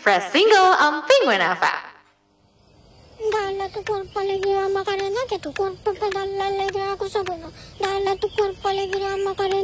Press single on Penguin FM. Dale a tu cuerpo alegría, Macarena, que tu cuerpo para darle alegría a cosa buena. Dale a tu cuerpo alegría, Macarena.